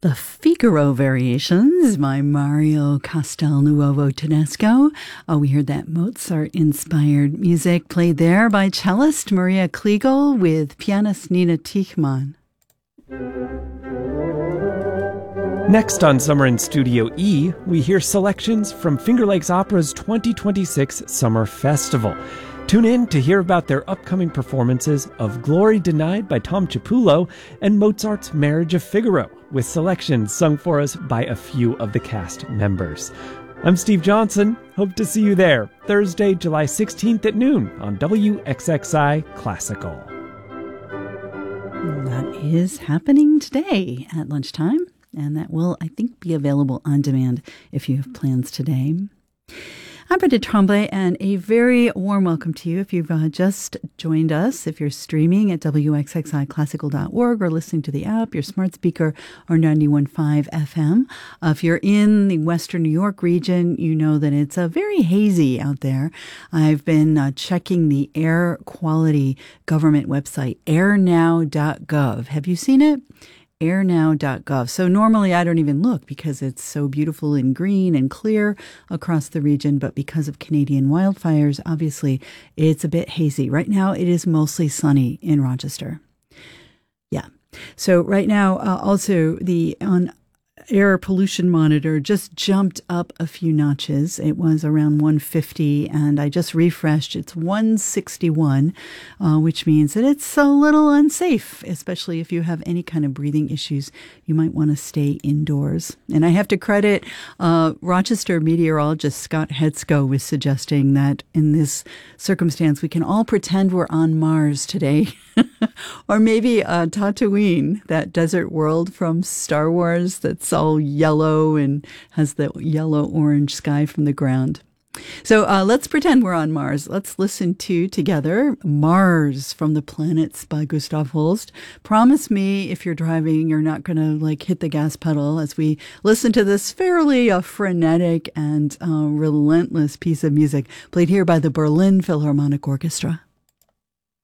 The Figaro Variations by Mario Castelnuovo Tedesco. We heard that Mozart-inspired music played there by cellist Maria Kliegel with pianist Nina Tichmann. Next on Summer in Studio E, we hear selections from Finger Lakes Opera's 2026 Summer Festival. Tune in to hear about their upcoming performances of Glory Denied by Tom Chiapullo and Mozart's Marriage of Figaro, with selections sung for us by a few of the cast members. I'm Steve Johnson. Hope to see you there Thursday, July 16th at noon on WXXI Classical. That is happening today at lunchtime, and that will, I think, be available on demand if you have plans today. I'm Brenda Tremblay, and a very warm welcome to you if you've just joined us, if you're streaming at WXXIClassical.org or listening to the app, your smart speaker, or 91.5 FM. If you're in the Western New York region, you know that it's very hazy out there. I've been checking the air quality government website, airnow.gov. Have you seen it? airnow.gov. So normally I don't even look because it's so beautiful and green and clear across the region. But because of Canadian wildfires, obviously it's a bit hazy. Right now it is mostly sunny in Rochester. Yeah. So right now also the air pollution monitor just jumped up a few notches. It was around 150 and I just refreshed. It's 161, which means that it's a little unsafe, especially if you have any kind of breathing issues. You might want to stay indoors. And I have to credit Rochester meteorologist Scott Hetzko with suggesting that in this circumstance, we can all pretend we're on Mars today. Or maybe Tatooine, that desert world from Star Wars that's all yellow and has the yellow-orange sky from the ground. So let's pretend we're on Mars. Let's listen to, together, Mars from the Planets by Gustav Holst. Promise me, if you're driving, you're not going to hit the gas pedal as we listen to this fairly frenetic and relentless piece of music played here by the Berlin Philharmonic Orchestra.